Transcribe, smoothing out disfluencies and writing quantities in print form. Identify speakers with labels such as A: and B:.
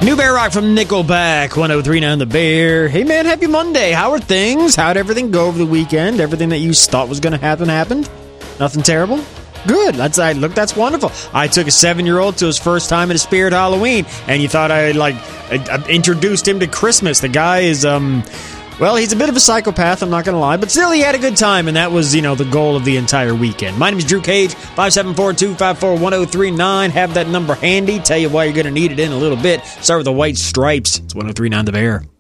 A: New Bear Rock from Nickelback, 1039 The Bear. Hey man, happy Monday. How are things? How'd everything go over the weekend? Everything that you thought was going to happen happened? Nothing terrible? Good. That's wonderful. I took a 7-year-old to his first time at a Spirit Halloween, and you thought I introduced him to Christmas. The guy is, well, he's a bit of a psychopath, I'm not going to lie, but still he had a good time, and that was, the goal of the entire weekend. My name is Drew Cage, 574-254-1039. Have that number handy. Tell you why you're going to need it in a little bit. Start with the White Stripes. It's 1039 The Bear.